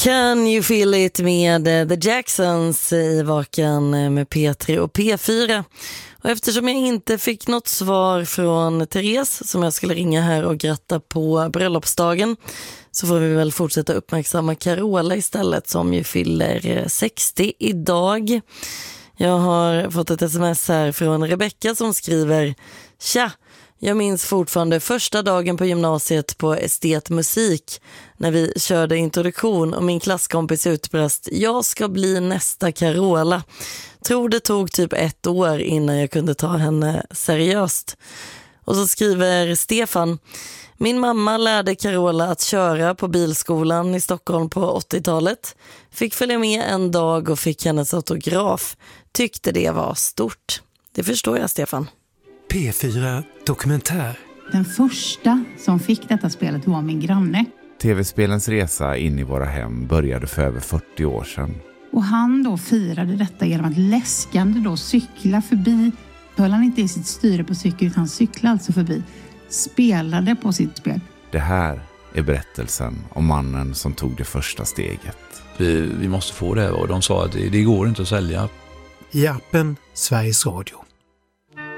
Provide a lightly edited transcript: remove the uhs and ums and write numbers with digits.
Can you feel it med The Jacksons i Vaken med P3 och P4. Och eftersom jag inte fick något svar från Therese som jag skulle ringa här och gratta på bröllopsdagen, så får vi väl fortsätta uppmärksamma Carola istället, som ju fyller 60 idag. Jag har fått ett sms här från Rebecca som skriver: Tja, jag minns fortfarande första dagen på gymnasiet på estetmusik när vi körde introduktion och min klasskompis utbrast: jag ska bli nästa Carola. Tror det tog typ 1 år innan jag kunde ta henne seriöst. Och så skriver Stefan: min mamma lärde Carola att köra på bilskolan i Stockholm på 80-talet. Fick följa med en dag och fick hennes autograf. Tyckte det var stort. Det förstår jag, Stefan. P4 Dokumentär. Den första som fick detta spelet var min granne. TV-spelens resa in i våra hem började för över 40 år sedan. Och han då firade detta genom att läskande då cykla förbi. Höll han inte i sitt styre på cykel utan cyklade alltså förbi. Spelade på sitt spel. Det här är berättelsen om mannen som tog det första steget. Vi måste få det, och de sa att det går inte att sälja. I appen Sveriges Radio.